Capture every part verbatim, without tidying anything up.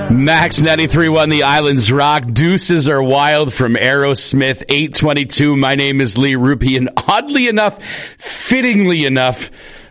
Max ninety-three point one, The Islands Rock. Deuces Are Wild from Aerosmith, eight twenty-two. My name is Lee Rupe, and oddly enough, fittingly enough,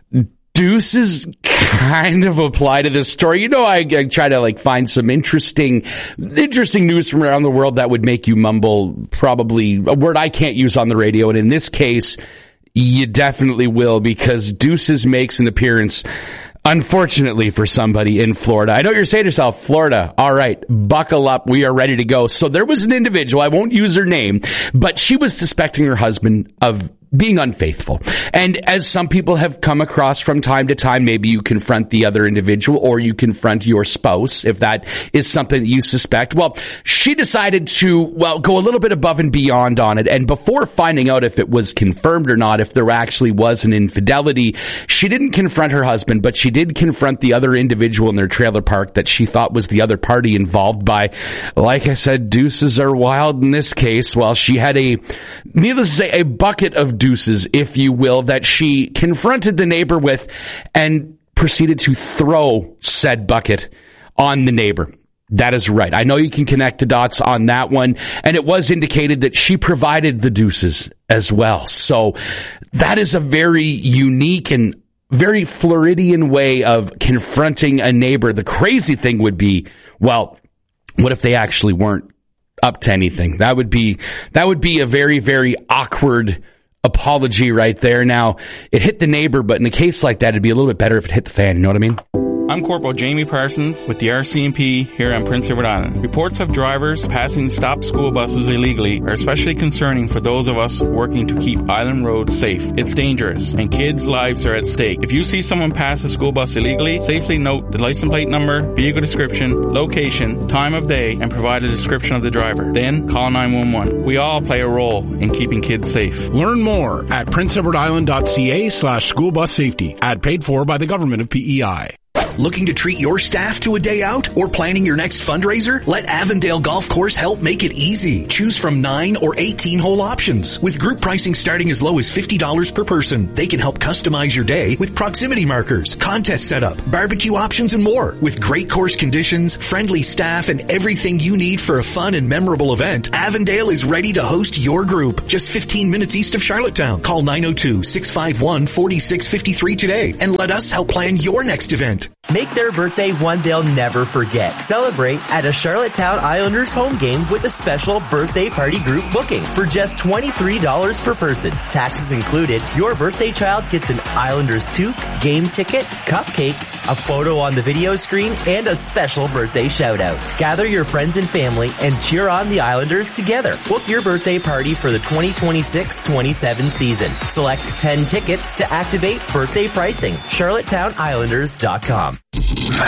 deuces kind of apply to this story. You know, I, I try to like find some interesting, interesting news from around the world that would make you mumble probably a word I can't use on the radio. And in this case, you definitely will, because deuces makes an appearance, unfortunately for somebody in Florida. I know you're saying to yourself, Florida, all right, buckle up. We are ready to go. So there was an individual, I won't use her name, but she was suspecting her husband of being unfaithful. And as some people have come across from time to time, maybe you confront the other individual or you confront your spouse if that is something that you suspect. Well, she decided to, well, go a little bit above and beyond on it. And before finding out if it was confirmed or not, if there actually was an infidelity, she didn't confront her husband, but she did confront the other individual in their trailer park that she thought was the other party involved by, like I said, deuces are wild in this case. Well, she had a, needless to say, a bucket of deuces, if you will, that she confronted the neighbor with and proceeded to throw said bucket on the neighbor. That is right. I know you can connect the dots on that one. And it was indicated that she provided the deuces as well. So that is a very unique and very Floridian way of confronting a neighbor. The crazy thing would be, well, what if they actually weren't up to anything? That would be, that would be a very, very awkward apology right there. Now, it hit the neighbor, but in a case like that, it'd be a little bit better if it hit the fan. You know what I mean? I'm Corporal Jamie Parsons with the R C M P here on Prince Edward Island. Reports of drivers passing stopped school buses illegally are especially concerning for those of us working to keep Island roads safe. It's dangerous, and kids' lives are at stake. If you see someone pass a school bus illegally, safely note the license plate number, vehicle description, location, time of day, and provide a description of the driver. Then call nine one one. We all play a role in keeping kids safe. Learn more at prince edward island dot c a slash school bus safety. Ad paid for by the government of P E I. Looking to treat your staff to a day out or planning your next fundraiser? Let Avondale Golf Course help make it easy. Choose from nine or eighteen hole options. With group pricing starting as low as fifty dollars per person, they can help customize your day with proximity markers, contest setup, barbecue options, and more. With great course conditions, friendly staff, and everything you need for a fun and memorable event, Avondale is ready to host your group. Just fifteen minutes east of Charlottetown. Call nine oh two, six five one, four six five three today and let us help plan your next event. Make their birthday one they'll never forget. Celebrate at a Charlottetown Islanders home game with a special birthday party group booking for just twenty-three dollars per person. Taxes included. Your birthday child gets an Islanders toque, game ticket, cupcakes, a photo on the video screen, and a special birthday shout out. Gather your friends and family and cheer on the Islanders together. Book your birthday party for the twenty twenty-six twenty-seven season. Select ten tickets to activate birthday pricing. charlottetown islanders dot com.